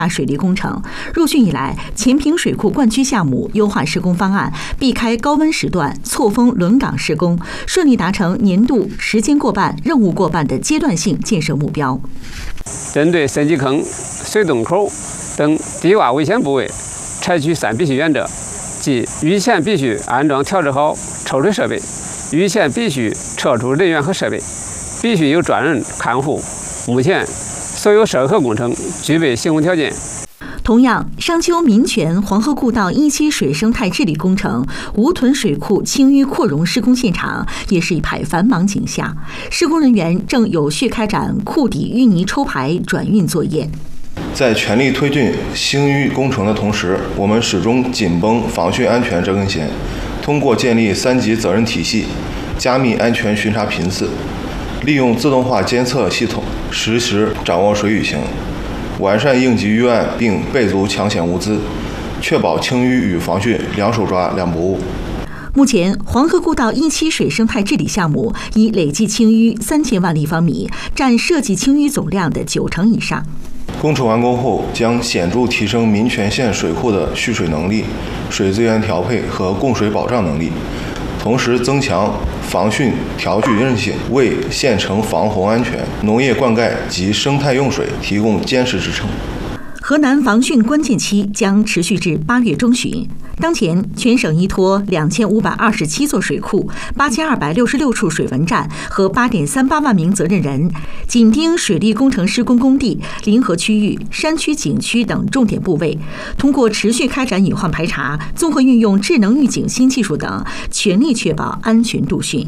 水利工程。入汛以来，前坪水库灌区项目优化施工方案，避开高温时段，错峰轮岗施工，顺利达成年度时间过半、任务过半的阶段性建设目标。 针对深基坑、水洞口等低洼危险部位，采取3必须原则，即预前必须安装调制好抽水设备，预前必须撤出人员和设备，必须有专人看护。目前，所有涉河工程具备行动条件。 同样，商丘民泉黄河故道1期水生态治理工程吴屯水库清淤扩容施工现场也是一派繁忙景象，施工人员正有序开展库底淤泥抽排转运作业。 在全力推进兴淤工程的同时，我们始终紧绷防汛安全这根弦，通过建立3级责任体系，加密安全巡查频次，利用自动化监测系统实时掌握水雨情，完善应急预案并备足抢险物资，确保清淤与防汛两手抓两不误。 目前，黄河故道1期水生态治理项目已累计清淤3000万立方米，占设计清淤总量的90%以上。 工程完工后，将显著提升民权县水库的蓄水能力、水资源调配和供水保障能力，同时增强防汛调具韧性，为县城防洪安全、农业灌溉及生态用水提供坚实支撑。 河南防汛关键期将持续至8月中旬。当前，全省依托2527座水库、8266处水文站和8.38万名责任人，紧盯水利工程施工工地、临河区域、山区景区等重点部位，通过持续开展隐患排查、综合运用智能预警新技术等，全力确保安全度汛。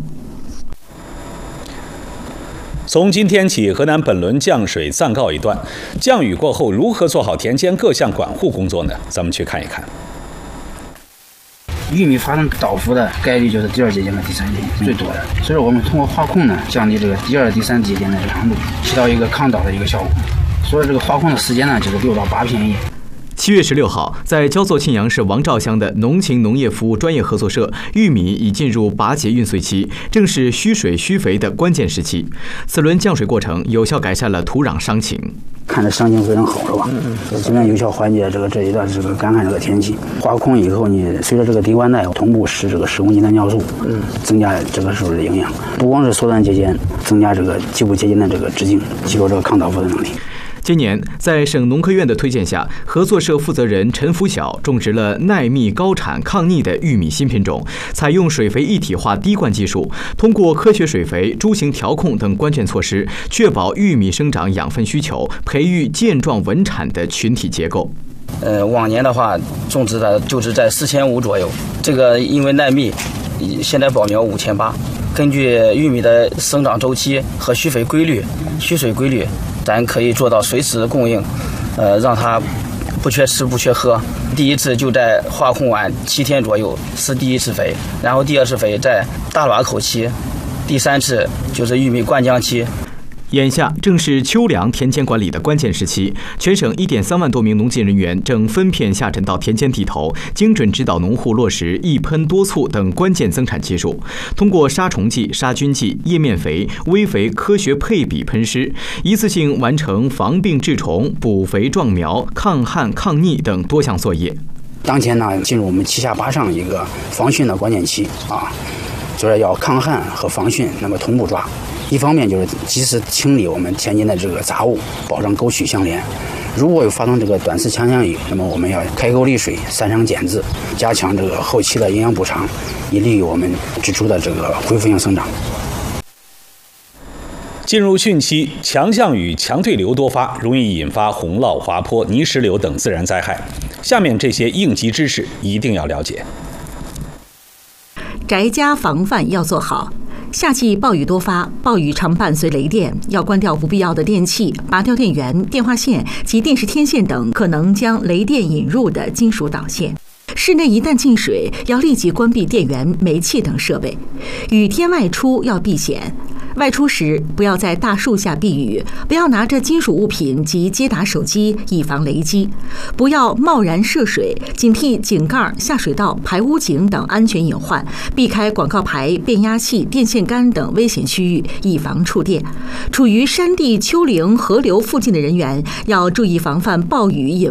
从今天起，河南本轮降水暂告一段。降雨过后，如何做好田间各项管护工作呢？咱们去看一看。 玉米发生倒伏的概率就是第2节间和第3节间最多的，所以我们通过化控呢，降低这个第2、第3节间的长度，起到一个抗倒的一个效果。所以这个化控的时间呢，就是6到8片叶。 7月16号，在焦作沁阳市王赵乡的农情农业服务专业合作社，玉米已进入拔节运穗期，正是需水需肥的关键时期。此轮降水过程有效改善了土壤伤情。 看着伤情非常好，是吧？尽量有效缓解这一段这个干旱这个天气。化控以后，你随着这个滴灌带同步使这个10公斤的尿素，增加这个树的营养，不光是缩短节间，增加这个基部节间的这个直径，提高这个抗倒伏的能力。 今年，在省农科院的推荐下，合作社负责人陈福晓种植了耐密、高产、抗逆的玉米新品种，采用水肥一体化滴灌技术，通过科学水肥、株型调控等关键措施，确保玉米生长养分需求，培育健壮稳产的群体结构。 往年的话，种植的就是在4500左右，这个因为耐密，现在保苗5800。根据玉米的生长周期和需水规律，咱可以做到随时供应，让它不缺吃不缺喝。第一次就在化控完7天左右施第1次肥，然后第2次肥在大卵口期，第3次就是玉米灌浆期。 眼下正是秋粮田间管理的关键时期，全省1.3万多名农技人员正分片下沉到田间地头，精准指导农户落实一喷多促等关键增产技术，通过杀虫剂、杀菌剂、叶面肥、微肥科学配比喷施，一次性完成防病治虫、补肥壮苗、抗旱抗逆等多项作业。 当前呢，进入我们7下8上一个防汛的关键期啊，就是要抗旱和防汛那么同步抓。一方面就是及时清理我们田间的这个杂物，保证沟渠相连。如果有发生这个短次强降雨，那么我们要开沟利水、散伤减渍，加强这个后期的营养补偿，以利于我们植株的这个恢复性生长。 进入汛期，强降雨、强对流多发，容易引发洪涝、滑坡、泥石流等自然灾害。下面这些应急知识一定要了解。 宅家防范要做好。夏季暴雨多发，暴雨常伴随雷电，要关掉不必要的电器，拔掉电源、电话线及电视天线等可能将雷电引入的金属导线。室内一旦进水，要立即关闭电源、煤气等设备。雨天外出要避险。外出时不要在大树下避雨，不要拿着金属物品及接打手机，以防雷击。不要贸然涉水，警惕井盖、下水道、排污井等安全隐患，避开广告牌、变压器、电线杆等危险区域，以防触电。处于山地、丘陵、河流附近的人员要注意防范暴雨引